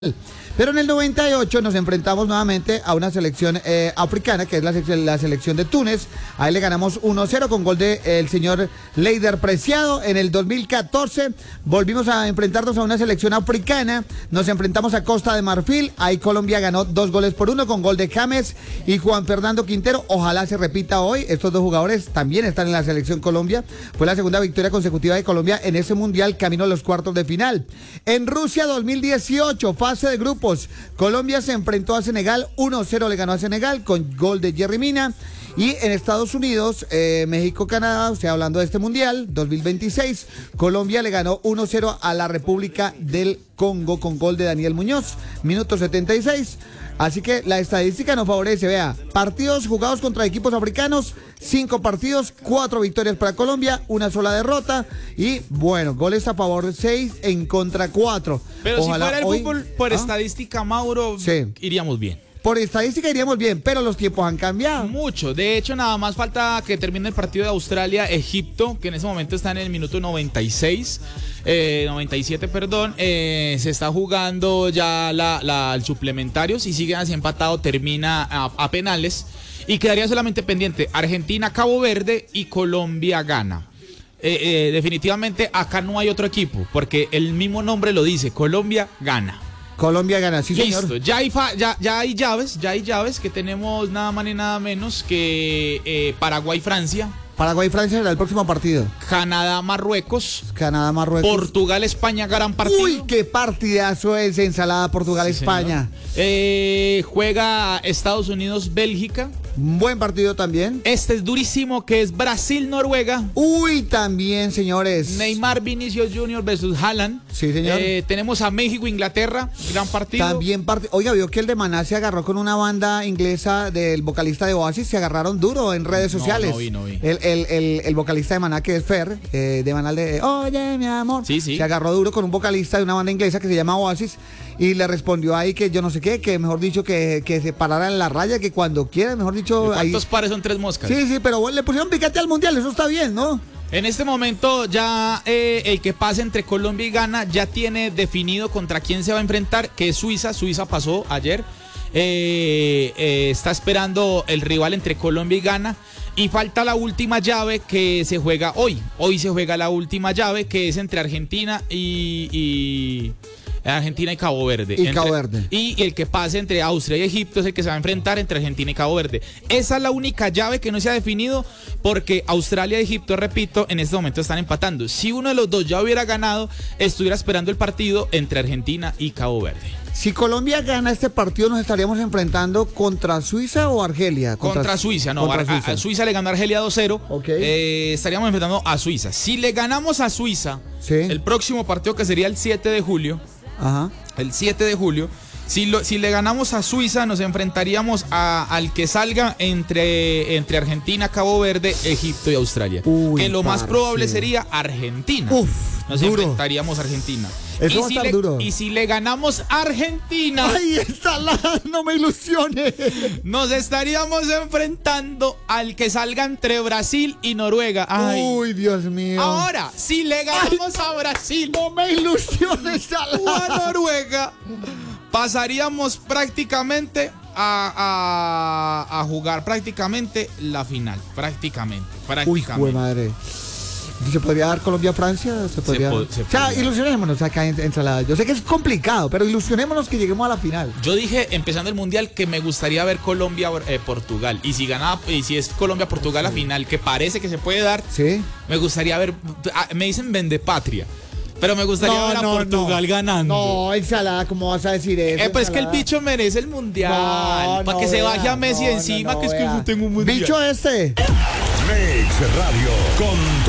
Pero en el 98 nos enfrentamos nuevamente a una selección africana, que es la selección de Túnez. Ahí le ganamos 1-0 con gol del señor Leider Preciado. En el 2014 volvimos a enfrentarnos a una selección africana. Nos enfrentamos a Costa de Marfil. Ahí Colombia ganó 2-1 con gol de James y Juan Fernando Quintero. Ojalá se repita hoy. Estos dos jugadores también están en la selección Colombia. Fue la segunda victoria consecutiva de Colombia en ese mundial, camino a los cuartos de final. En Rusia 2018, fase de grupos, Colombia se enfrentó a Senegal, 1-0 le ganó a Senegal con gol de Yerry Mina. Y en Estados Unidos, México-Canadá, o sea, hablando de este mundial 2026, Colombia le ganó 1-0 a la República del Congo con gol de Daniel Muñoz, minuto 76. Así que la estadística nos favorece, vea, partidos jugados contra equipos africanos, 5 partidos, 4 victorias para Colombia, 1 sola derrota y, bueno, goles a favor 6, en contra 4. Pero ojalá si fuera el fútbol por estadística, Mauro, sí, iríamos bien. Por estadística iríamos bien, pero los tiempos han cambiado. Mucho. De hecho, nada más falta que termine el partido de Australia-Egipto, que en ese momento está en el minuto 97, perdón. Se está jugando ya el suplementario. Si sigue así empatado, termina a penales. Y quedaría solamente pendiente Argentina-Cabo Verde y Colombia-Gana. Definitivamente acá no hay otro equipo, porque el mismo nombre lo dice, Colombia gana. Colombia gana, sí, listo, señor. Ya hay llaves que tenemos nada más ni nada menos que Paraguay-Francia. Paraguay-Francia será el próximo partido. Canadá-Marruecos. Canadá-Marruecos. Portugal-España, gran partido. Uy, qué partidazo es ensalada Portugal-España. Juega Estados Unidos-Bélgica. Un buen partido también. Este es durísimo, que es Brasil-Noruega. Uy, también, señores. Neymar Vinicius Jr. versus Haaland. Sí, señor. Tenemos a México-Inglaterra, gran partido. También Oiga, vio que el de Maná se agarró con una banda inglesa del vocalista de Oasis. Se agarraron duro en redes sociales. No vi. El vocalista de Maná, que es Fer, de Maná, de Oye, mi amor. Sí. Se agarró duro con un vocalista de una banda inglesa que se llama Oasis. Y le respondió ahí que yo no sé qué, que mejor dicho que se parara en la raya, que cuando quiera, mejor dicho. ¿Cuántos pares son 3 moscas? Sí, pero le pusieron picante al mundial, eso está bien, ¿no? En este momento ya el que pase entre Colombia y Ghana ya tiene definido contra quién se va a enfrentar, que es Suiza. Suiza pasó ayer. Está esperando el rival entre Colombia y Ghana. Y falta la última llave que se juega hoy. Hoy se juega la última llave, que es entre Argentina y Cabo Verde. Y el que pase entre Austria y Egipto es el que se va a enfrentar entre Argentina y Cabo Verde. Esa es la única llave que no se ha definido, porque Australia y Egipto, repito, en este momento están empatando. Si uno de los dos ya hubiera ganado, estuviera esperando el partido entre Argentina y Cabo Verde. Si Colombia gana este partido, ¿nos estaríamos enfrentando contra Suiza o Argelia? Contra Suiza, no. A Suiza le ganó a Argelia 2-0. Okay. Estaríamos enfrentando a Suiza. Si le ganamos a Suiza, sí, el próximo partido, que sería el 7 de julio. Ajá. El 7 de julio. Si le ganamos a Suiza, nos enfrentaríamos al que salga entre Argentina, Cabo Verde, Egipto y Australia. Uy, que lo más probable sería Argentina. Nos enfrentaríamos a Argentina. Eso va a estar duro. Y si le ganamos a Argentina... ¡Ay, ensalada! ¡No me ilusiones! Nos estaríamos enfrentando al que salga entre Brasil y Noruega. Ay. ¡Uy, Dios mío! Ahora, si le ganamos a Brasil... ¡No me ilusiones, ensalada! O a Noruega, pasaríamos prácticamente a jugar prácticamente la final. Prácticamente. Uy, qué madre. ¿Se podría dar Colombia-Francia? Se podría. O sea, ilusionémonos acá en ensalada. Yo sé que es complicado, pero ilusionémonos que lleguemos a la final. Yo dije, empezando el mundial, que me gustaría ver Colombia-Portugal. Y si es Colombia-Portugal la final, que parece que se puede dar, sí, me gustaría ver. Me dicen vendepatria, pero me gustaría ver a Portugal ganando. No, ensalada, ¿cómo vas a decir eso? Pues que el bicho merece el mundial. Para que se baje a Messi encima, que es que yo tengo un mundial. Bicho este. Mix Radio con